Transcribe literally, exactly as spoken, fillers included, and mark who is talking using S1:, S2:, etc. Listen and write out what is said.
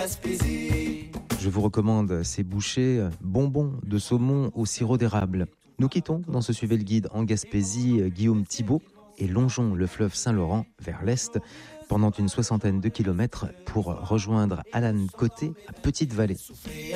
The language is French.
S1: Gaspésie.
S2: Je vous recommande ces bouchées bonbons de saumon au sirop d'érable. Nous quittons dans ce Suivez le Guide en Gaspésie Guillaume Thibault et longeons le fleuve Saint-Laurent vers l'est pendant une soixantaine de kilomètres pour rejoindre Alan Côté à Petite-Vallée.